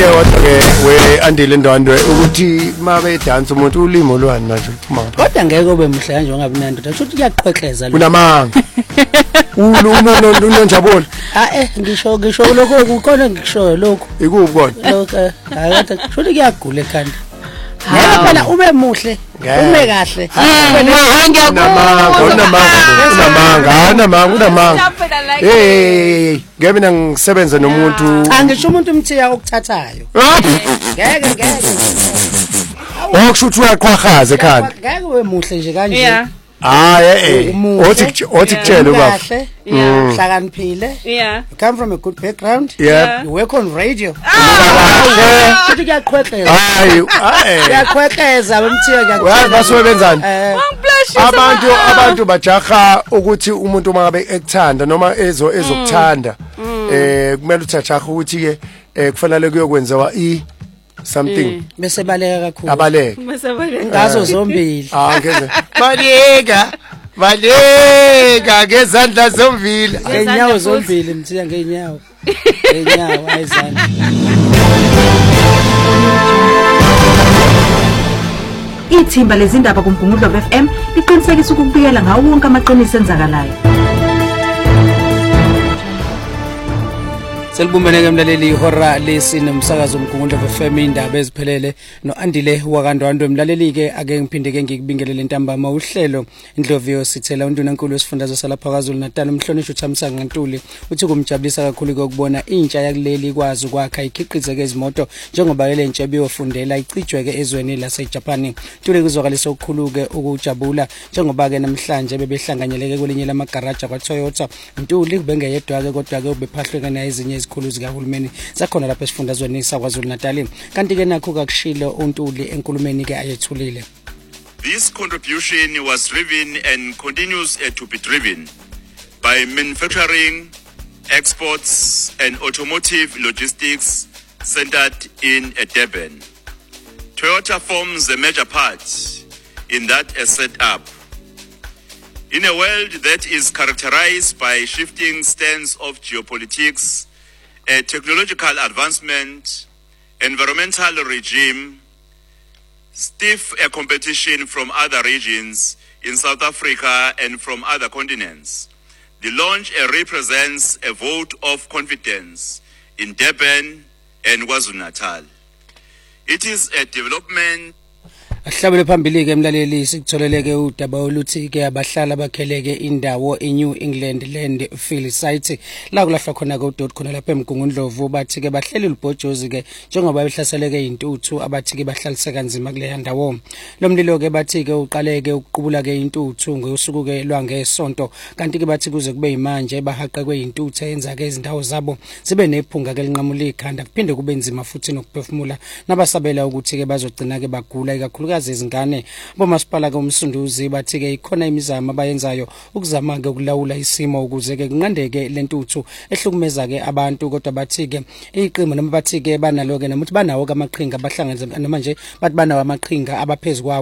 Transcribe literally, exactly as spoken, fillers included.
ke kodwa-ke we-Andile Ndwandwe ukuthi uma bedansa umuntu ulimo lwani manje uphuma ngapha kodwa ngeke ube muhle kanje ungabi nandoda kusho ukuthi kuyaqhweqheza lo kunamanga ulu unonjabula ah eh ngisho ngisho lokho kukhona ngisho lokho ikubi kodwa lokho akade kusho ukuthi kuyagula ekhanda yena phela ube muhle ume kahle unamanga unamanga unamanga unamanga hey ngeke mina ngisebenza nomuntu cha ngisho umuntu umthiya okuthathayo ngeke ngeke okusho ukuthi uyaqhwahaza ekhanda ngeke ube muhle nje kanje ah eh eh othi othi kutshela baba yeah hlakaniphile yeah you come from a good background yeah you work on radio kuthi kuyaqhweqeza hayi kuyaqhweqeza bemthiya kuyakuyazi basebenzani abantu abantu abantu bajaha ukuthi umuntu uma ngabe ekuthanda noma ezo ezokuthanda eh kumele uthajaha ukuthi ke kufanele kuyokwenziwa i something bese baleka kakhulu abaleke ngazo zombili ah ngeze baleka baleka ngezandla zombili ngenyawo zombili mthiya ngenyawo ngenyawo ayizandla Ithimba lezindaba kuMgungundlo F M liqinisekisa ukubuyela ngawo wonke amaqiniso enzakalayo. Selibumbeneke mlaleli ihora lesine umsakazo uMgungundlo F M indaba eziphelele noAndile wakandwandwe mlaleli ke ake ngiphinde ke ngikubingelele ntambama uhlelo Indlovu sithela undunankulu wesifundazwe salapha kwaZulu Natal umhlonishwa uThamsanqa Ntuli uthi kumjabulisa kakhulu ukubona intsha yakuleli kwazi ukwakha ikhiqizeke izimoto njengoba le ntsha biyofundela icijweke ezweni laseJapan Ntuli kuzokalisa ukukhulu ke ukujabula njengoba ke namhlanje bebehlanganyeleke kwelinye lamagaraja kwaToyota Ntuli kubengeyedwa ke kodwa ke ubephahlwe kana ezinye izikhulu zikahulumeni zakhona lapha esifundazweni saKwaZulu Natal kanti ke nakho kakushilo uNtuli enkulumeni ke ayethulile. This contribution was driven and continues uh, to be driven by manufacturing, exports and automotive logistics centered in uh, Durban. Toyota forms a major part in that uh, setup. In a world that is characterized by shifting stance of geopolitics, a technological advancement, environmental regime, stiff a competition from other regions in South Africa and from other continents, the launch uh, represents a vote of confidence in Durban and KwaZulu-Natal. It is a development. Ahlabele phambili ke mlaleli sikutholeleke udaba oluthi ke abahlala bakheleke indawo eNew England Land Field Site la kulahla khona ke udot khona lapha eMgungundlovu bathi ke bahleli libhojozi ke njengoba behlaseleke intuthu abathi ke bahlaliseka kanzima kule ndawo lo mlilo ke bathi ke uqaleke ukuqubula ke intuthu ngosuku ke lwangesonto kanti ke bathi kuze kube imanje bahaqe kweintuthu eyenza ke izindawo zabo sibe nephunga ke linqamula ikhanda kuphinde kube nzima futhi nokuphefumula nabasabela ukuthi ke bazogcina ke bagula ikakhulu izingane bomasipala ke umsunduzi bathi ke ikhona imizamo abayenzayo ukuzama ke ukulawula isimo ukuze ke kunqandeke lentuthu ehlukumeza ke abantu kodwa bathi ke iqembu noma bathi ke banalo ke nomuthi banawo ke amaqhinga abahlanganisa noma nje bathi banawo amaqhinga abaphezulu